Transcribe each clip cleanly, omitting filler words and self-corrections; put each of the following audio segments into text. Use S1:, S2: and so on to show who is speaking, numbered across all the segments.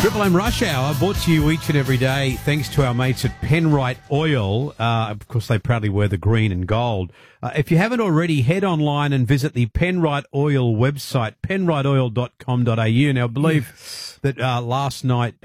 S1: Triple M Rush Hour brought to you each and every day thanks to our mates at Penrite Oil. Of course, they proudly wear the green and gold. If you haven't already, head online and visit the Penrite Oil website, penriteoil.com.au. Now, I believe that last night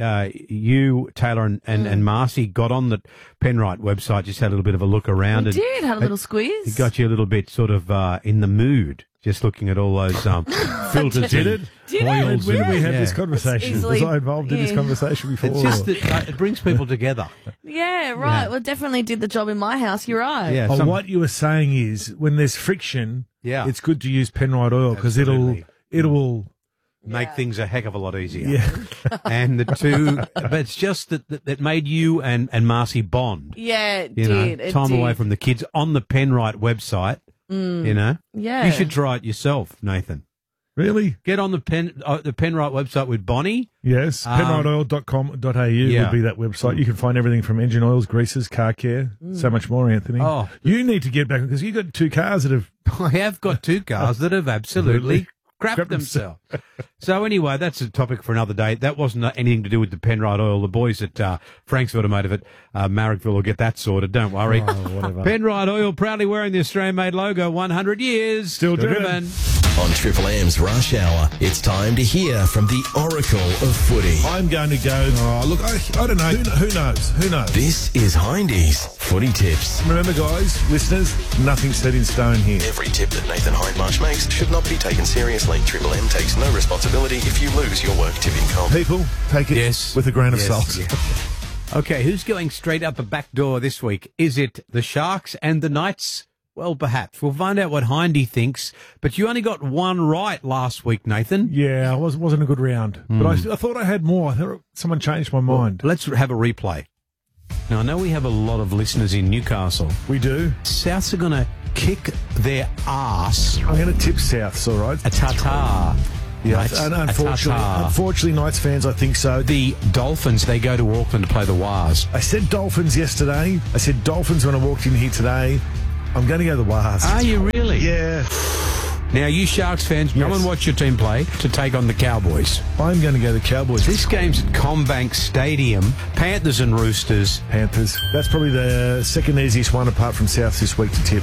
S1: you, Taylor, and Marcy got on the Penrite website, just had a little bit of a look around.
S2: We did, had a little squeeze.
S1: It got you a little bit sort of in the mood. Just looking at all those filters.
S3: Did it?
S1: Oils.
S3: When did we have
S1: Yeah.
S3: this conversation?
S2: Easily-
S3: Was I involved in this conversation before?
S1: It's just that it brings people together.
S2: Yeah, right.
S1: Yeah.
S2: Well, definitely did the job in my house. You're right.
S1: Yeah,
S3: Oh, what you were saying is when there's friction,
S1: Yeah.
S3: it's good to use Penrite oil because
S1: Absolutely.
S3: it'll
S1: make things a heck of a lot easier.
S3: yeah.
S1: And the two, but it's just that made you and Marcy bond.
S2: Yeah, it
S1: You know,
S2: did. It
S1: time
S2: did.
S1: away from the kids on the Penrite website. You know,
S2: Yeah.
S1: you should try it yourself, Nathan.
S3: Really?
S1: Get on the Penrite website with Bonnie.
S3: Yes. Penriteoil.com.au
S1: yeah.
S3: would be that website. You can find everything from engine oils, greases, car care, so much more, Anthony.
S1: Oh.
S3: You need to get back because you got two cars that have.
S1: I have got two cars that have absolutely crapped
S3: Crapped
S1: themselves. So anyway, that's a topic for another day. That wasn't anything to do with the Penrite Oil. The boys at Frank's Automotive at Marrickville will get that sorted. Don't worry.
S3: Oh, whatever.
S1: Penrite Oil proudly wearing the Australian-made logo, 100 years.
S3: Still driven.
S4: On Triple M's Rush Hour, it's time to hear from the Oracle of Footy.
S3: I'm going to go. Oh, look, I don't know. Who knows? Who knows?
S4: This is Hindy's Footy Tips.
S3: Remember, guys, listeners, nothing's set in stone here.
S4: Every tip that Nathan Hindmarsh makes should not be taken seriously. Triple M takes no responsibility if you lose your work tipping comp.
S3: People, take it
S1: Yes.
S3: with a grain of
S1: Yes,
S3: salt.
S1: yeah. Okay, who's going straight out the back door this week? Is it the Sharks and the Knights? Well, perhaps. We'll find out what Hindy thinks. But you only got one right last week, Nathan.
S3: Yeah, it wasn't a good round. But I thought I had more. I thought someone changed my mind.
S1: Let's have a replay. Now, I know we have a lot of listeners in Newcastle.
S3: We do.
S1: Souths are going to kick their ass
S3: I'm going to tip Souths, all right?
S1: a ta-ta. Right?
S3: And
S1: A ta-ta.
S3: unfortunately, Knights fans, I think so.
S1: The Dolphins, they go to Auckland to play the Wars.
S3: I said Dolphins yesterday. I said Dolphins when I walked in here today. I'm going to go the Wars.
S1: Are you really?
S3: Yeah.
S1: Now, you Sharks fans, come
S3: Yes.
S1: and watch your team play to take on the Cowboys.
S3: I'm going to go the Cowboys.
S1: This game's at Combank Stadium. Panthers and Roosters.
S3: Panthers. That's probably the second easiest one apart from Souths this week to tip.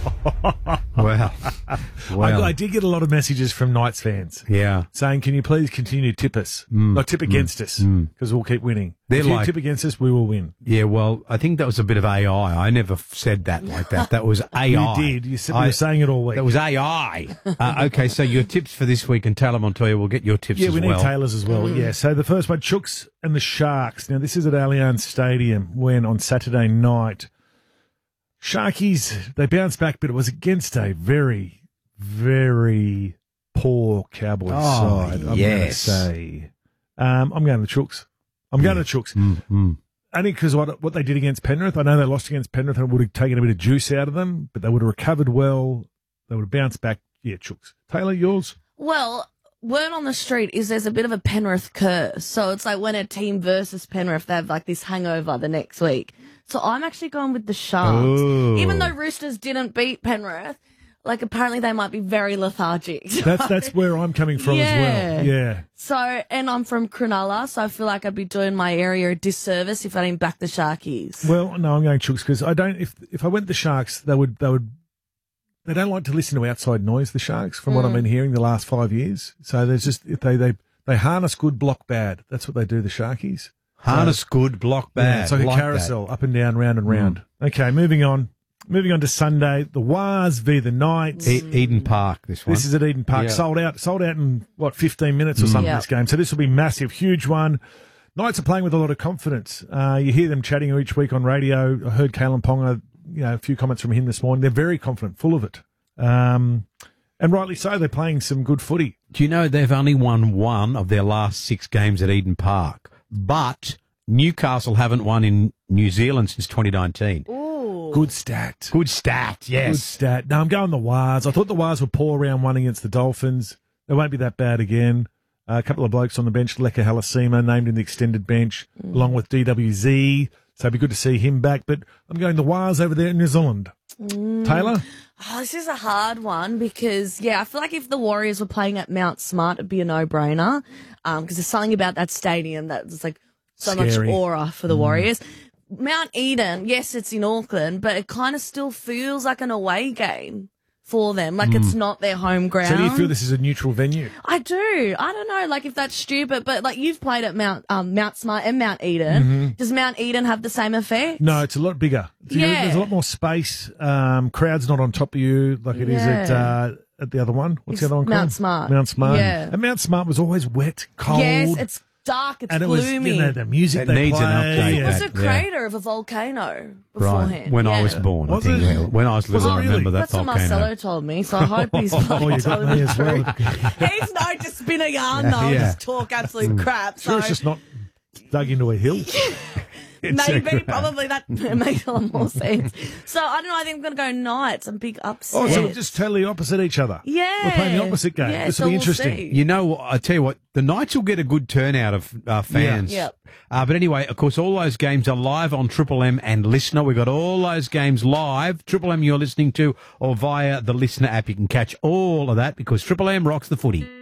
S1: Wow.
S3: I did get a lot of messages from Knights fans
S1: Yeah.
S3: saying, can you please continue to tip us? Or tip against us, because we'll keep winning.
S1: They're
S3: if you
S1: like-
S3: tip against us, we will win.
S1: Yeah, well, I think that was a bit of AI. I never said that like that. That was AI.
S3: You did. You were saying it all week.
S1: That was AI. Okay, so your tips for this week, and Taylor Montoya will get your tips
S3: Yeah,
S1: as
S3: we
S1: well.
S3: need Taylors as well. Yeah, so the first one, Chooks and the Sharks. Now, this is at Allianz Stadium when on Saturday night, Sharkies, they bounced back, but it was against a very, very poor Cowboys side, I'm going to
S1: yes.
S3: say. I'm going to Chooks. I'm going to Chooks. Only because what they did against Penrith, I know they lost against Penrith and it would have taken a bit of juice out of them, but they would have recovered well. They would have bounced back. Yeah, Chooks. Taylor, yours?
S2: Well, word on the street is there's a bit of a Penrith curse. So it's like when a team versus Penrith, they have like this hangover the next week. So I'm actually going with the Sharks.
S1: Oh.
S2: Even though Roosters didn't beat Penrith, like apparently they might be very lethargic.
S3: That's where I'm coming from as well. Yeah.
S2: So, and I'm from Cronulla, so I feel like I'd be doing my area a disservice if I didn't back the Sharkies.
S3: Well, no, I'm going Chooks because I don't. If I went the Sharks, they don't like to listen to outside noise. The Sharks, from what I've been hearing the last 5 years. So there's just if they harness good, block bad. That's what they do. The Sharkies
S1: Harness good, block bad.
S3: Yeah, it's like a carousel, up and down, round and round. Okay, moving on. Moving on to Sunday, the Wars v the Knights.
S1: Eden Park, this one.
S3: This is at Eden Park.
S1: Yeah.
S3: Sold out in, 15 minutes or something,
S2: Yeah.
S3: this game. So this will be massive, huge one. Knights are playing with a lot of confidence. You hear them chatting each week on radio. I heard Kalen Ponga, a few comments from him this morning. They're very confident, full of it. And rightly so. They're playing some good footy.
S1: Do you know they've only won one of their last 6 games at Eden Park? But Newcastle haven't won in New Zealand since 2019.
S2: Ooh.
S3: Good stat.
S1: Good stat,
S3: Good
S1: yes.
S3: stat. No, I'm going the Wars. I thought the Wars were poor round one against the Dolphins. They won't be that bad again. A couple of blokes on the bench. Leka Halasima named in the extended bench, along with DWZ. So it'd be good to see him back. But I'm going the Wars over there in New Zealand. Taylor?
S2: Oh, this is a hard one because, I feel like if the Warriors were playing at Mount Smart, it'd be a no-brainer because there's something about that stadium that's like so
S3: Scary.
S2: much aura for the Warriors. Mount Eden, yes, it's in Auckland, but it kind of still feels like an away game for them. Like it's not their home ground.
S3: So do you feel this is a neutral venue?
S2: I do. I don't know, like if that's stupid, but like you've played at Mount Smart and Mount Eden. Does Mount Eden have the same effect?
S3: No, it's a lot bigger.
S2: Yeah.
S3: There's a lot more space. Crowd's not on top of you like it is at the other one. What's the other one called?
S2: Mount Smart.
S3: Mount Smart.
S2: Yeah.
S3: And Mount Smart was always wet, cold.
S2: Yes, it's dark, it's
S3: and it was,
S2: gloomy.
S3: the music
S1: It
S3: they
S1: needs an
S3: play.
S1: update.
S2: It was a
S1: Yeah.
S2: crater of a volcano beforehand.
S1: Right. When I was born,
S3: Was
S1: I think.
S3: it?
S1: Yeah. When I was little,
S3: it
S1: I remember
S3: really?
S1: that
S2: That's what
S1: volcano.
S2: Marcelo told me, so I hope he's
S3: Oh, you got
S2: telling
S3: me
S2: the
S3: as well.
S2: truth. He's known to spin a yarn though, and
S1: Yeah.
S2: just talk absolute crap.
S3: Sure,
S2: So
S3: it's just not dug into a hill.
S2: maybe, probably that makes a lot more sense. So I don't know. I think I'm going to go Knights. I'm big upset.
S3: Oh, so we're just totally opposite each other.
S2: Yeah.
S3: We're playing the opposite game.
S2: Yeah,
S3: This
S2: so
S3: will be
S2: we'll
S3: interesting.
S2: see.
S1: You know, I tell you what, the Knights will get a good turnout of fans.
S2: Yeah. Yep.
S1: But anyway, of course, all those games are live on Triple M and Listener. We've got all those games live. Triple M you're listening to, or via the Listener app. You can catch all of that because Triple M rocks the footy.